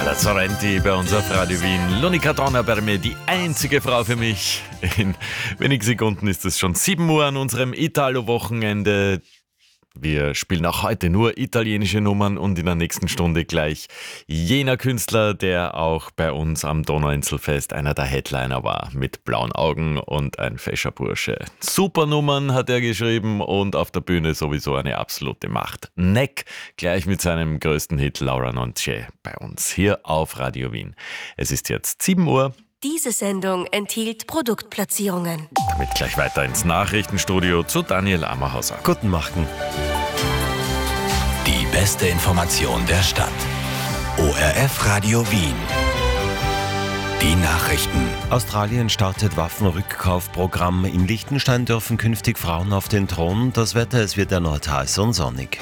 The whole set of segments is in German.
La Sorrenti bei uns auf Radio Wien. Lonika Donner bei mir, die einzige Frau für mich. In wenigen Sekunden ist es schon 7 Uhr an unserem Italo-Wochenende. Wir spielen auch heute nur italienische Nummern und in der nächsten Stunde gleich jener Künstler, der auch bei uns am Donauinselfest einer der Headliner war, mit blauen Augen und ein fescher Bursche. Super Nummern hat er geschrieben und auf der Bühne sowieso eine absolute Macht. Neck, gleich mit seinem größten Hit Laura Non C'è bei uns hier auf Radio Wien. Es ist jetzt 7 Uhr. Diese Sendung enthielt Produktplatzierungen. Damit gleich weiter ins Nachrichtenstudio zu Daniel Ammerhauser. Guten Morgen. Die beste Information der Stadt. ORF Radio Wien. Die Nachrichten. Australien startet Waffenrückkaufprogramm. In Liechtenstein dürfen künftig Frauen auf den Thron. Das Wetter, es wird erneut heiß und sonnig.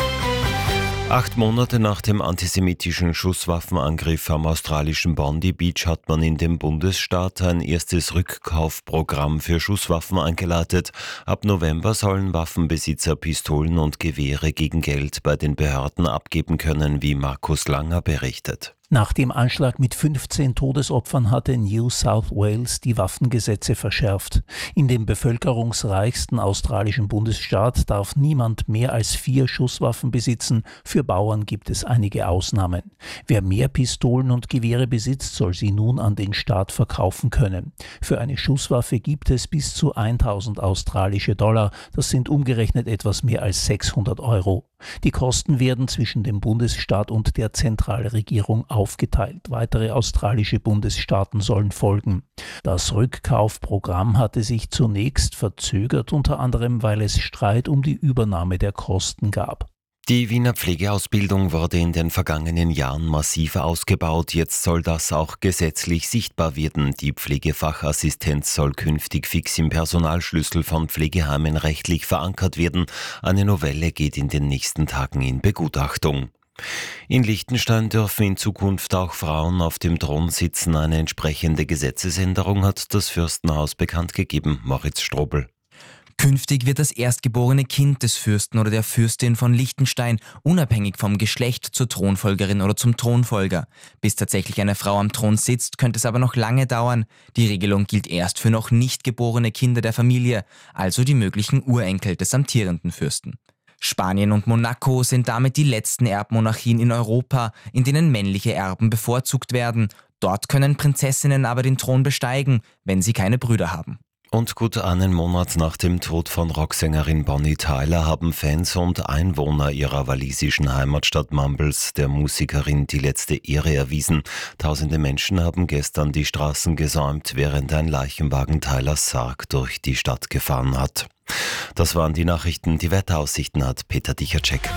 8 Monate nach dem antisemitischen Schusswaffenangriff am australischen Bondi Beach hat man in dem Bundesstaat ein erstes Rückkaufprogramm für Schusswaffen eingeleitet. Ab November sollen Waffenbesitzer Pistolen und Gewehre gegen Geld bei den Behörden abgeben können, wie Markus Langer berichtet. Nach dem Anschlag mit 15 Todesopfern hatte New South Wales die Waffengesetze verschärft. In dem bevölkerungsreichsten australischen Bundesstaat darf niemand mehr als 4 Schusswaffen besitzen. Für Bauern gibt es einige Ausnahmen. Wer mehr Pistolen und Gewehre besitzt, soll sie nun an den Staat verkaufen können. Für eine Schusswaffe gibt es bis zu 1.000 australische Dollar. Das sind umgerechnet etwas mehr als 600 Euro. Die Kosten werden zwischen dem Bundesstaat und der Zentralregierung aufgeteilt. Weitere australische Bundesstaaten sollen folgen. Das Rückkaufprogramm hatte sich zunächst verzögert, unter anderem, weil es Streit um die Übernahme der Kosten gab. Die Wiener Pflegeausbildung wurde in den vergangenen Jahren massiv ausgebaut. Jetzt soll das auch gesetzlich sichtbar werden. Die Pflegefachassistenz soll künftig fix im Personalschlüssel von Pflegeheimen rechtlich verankert werden. Eine Novelle geht in den nächsten Tagen in Begutachtung. In Liechtenstein dürfen in Zukunft auch Frauen auf dem Thron sitzen. Eine entsprechende Gesetzesänderung hat das Fürstenhaus bekannt gegeben. Moritz Strobel. Künftig wird das erstgeborene Kind des Fürsten oder der Fürstin von Liechtenstein unabhängig vom Geschlecht zur Thronfolgerin oder zum Thronfolger. Bis tatsächlich eine Frau am Thron sitzt, könnte es aber noch lange dauern. Die Regelung gilt erst für noch nicht geborene Kinder der Familie, also die möglichen Urenkel des amtierenden Fürsten. Spanien und Monaco sind damit die letzten Erbmonarchien in Europa, in denen männliche Erben bevorzugt werden. Dort können Prinzessinnen aber den Thron besteigen, wenn sie keine Brüder haben. Und gut einen Monat nach dem Tod von Rocksängerin Bonnie Tyler haben Fans und Einwohner ihrer walisischen Heimatstadt Mumbles der Musikerin die letzte Ehre erwiesen. Tausende Menschen haben gestern die Straßen gesäumt, während ein Leichenwagen Tylers Sarg durch die Stadt gefahren hat. Das waren die Nachrichten. Die Wetteraussichten hat Peter Dicherczek.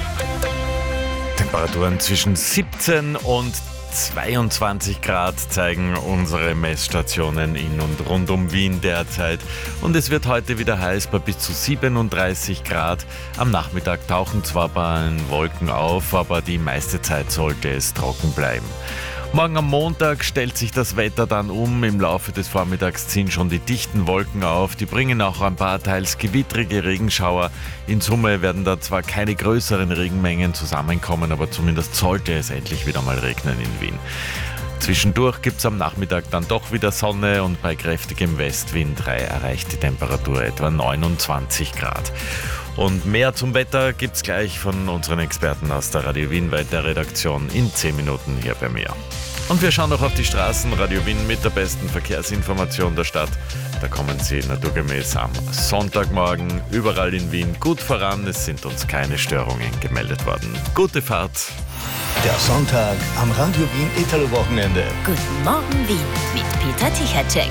Temperaturen zwischen 17 und 22 Grad zeigen unsere Messstationen in und rund um Wien derzeit. Und es wird heute wieder heiß bei bis zu 37 Grad. Am Nachmittag tauchen zwar ein paar Wolken auf, aber die meiste Zeit sollte es trocken bleiben. Morgen am Montag stellt sich das Wetter dann um. Im Laufe des Vormittags ziehen schon die dichten Wolken auf. Die bringen auch ein paar teils gewittrige Regenschauer. In Summe werden da zwar keine größeren Regenmengen zusammenkommen, aber zumindest sollte es endlich wieder mal regnen in Wien. Zwischendurch gibt es am Nachmittag dann doch wieder Sonne und bei kräftigem Westwind erreicht die Temperatur etwa 29 Grad. Und mehr zum Wetter gibt's gleich von unseren Experten aus der Radio Wien Redaktion in 10 Minuten hier bei mir. Und wir schauen noch auf die Straßen. Radio Wien mit der besten Verkehrsinformation der Stadt. Da kommen Sie naturgemäß am Sonntagmorgen überall in Wien gut voran. Es sind uns keine Störungen gemeldet worden. Gute Fahrt. Der Sonntag am Radio Wien Italo-Wochenende. Guten Morgen Wien mit Peter Dicherczek.